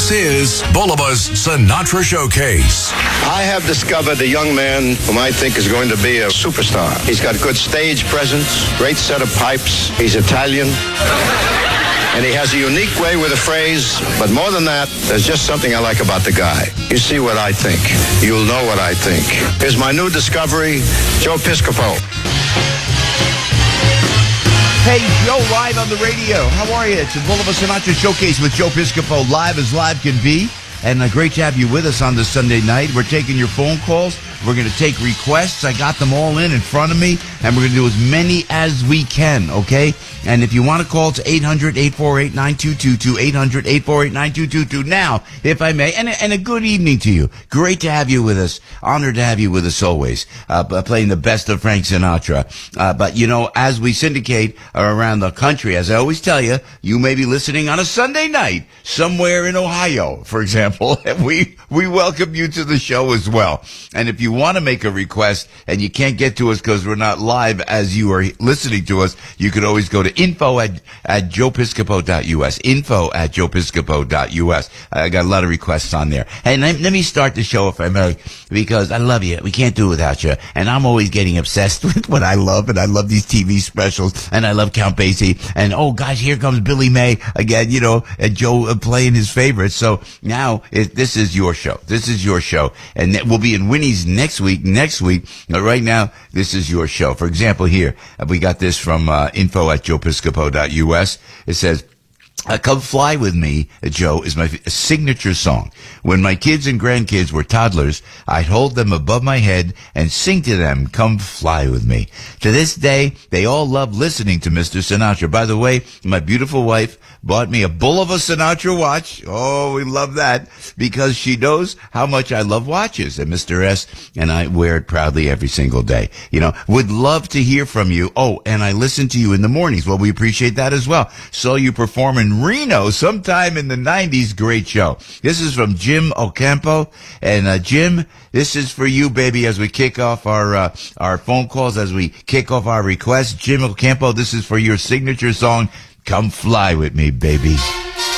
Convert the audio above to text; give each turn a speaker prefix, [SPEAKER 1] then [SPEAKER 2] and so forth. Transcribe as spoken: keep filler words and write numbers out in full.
[SPEAKER 1] This is Bulliva's Sinatra Showcase.
[SPEAKER 2] I have discovered a young man whom I think is going to be a superstar. He's got good stage presence, great set of pipes. He's Italian. And he has a unique way with a phrase, but more than that, there's just something I like about the guy. You see what I think. You'll know what I think. Here's my new discovery, Joe Piscopo.
[SPEAKER 3] Hey, Joe, live on the radio. How are you? It's the Bulliva Sinatra Showcase with Joe Piscopo, live as live can be. And uh, great to have you with us on this Sunday night. We're taking your phone calls. We're going to take requests. I got them all in in front of me, and we're going to do as many as we can, okay? And if you want to call, it's eight hundred, eight four eight, nine two two two, eight hundred, eight four eight, nine two two two. Now, if I may, and, and a good evening to you. Great to have you with us. Honored to have you with us always, uh, playing the best of Frank Sinatra. Uh, but, you know, as we syndicate around the country, as I always tell you, you may be listening on a Sunday night somewhere in Ohio, for example, and we, we welcome you to the show as well. And if you want to make a request and you can't get to us because we're not live as you are listening to us, you could always go to info at, at joe piscopo dot u s, info at joe piscopo dot u s. I got a lot of requests on there. And let, let me start the show, if I may, because I love you. We can't do it without you. And I'm always getting obsessed with what I love, and I love these T V specials, and I love Count Basie. And, oh, gosh, here comes Billy May again, you know, and Joe uh, playing his favorites. So now it, this is your show. This is your show. And we'll be in Winnie's next week. Next week. But right now, this is your show. For example, here, we got this from uh, info at joe piscopo dot u s. It says, Uh, Come Fly With Me, Joe, is my f- signature song. When my kids and grandkids were toddlers, I'd hold them above my head and sing to them, Come Fly With Me. To this day, they all love listening to Mister Sinatra. By the way, my beautiful wife bought me a Bulliva Sinatra watch. Oh, we love that, because she knows how much I love watches. And Mister S and I wear it proudly every single day. You know, would love to hear from you. Oh, and I listen to you in the mornings. Well, we appreciate that as well. Saw you perform in Reno sometime in the nineties. Great show. This is from Jim Ocampo. And uh, Jim, this is for you, baby, as we kick off our uh, our phone calls, as we kick off our requests. Jim Ocampo, this is for your signature song, Come Fly With Me, baby.